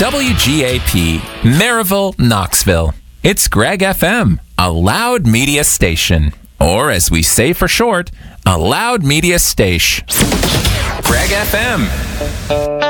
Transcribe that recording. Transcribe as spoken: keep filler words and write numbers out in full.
W G A P, Maryville, Knoxville. It's Greg F M, a loud media station. Or as we say for short, a loud media station. Greg F M.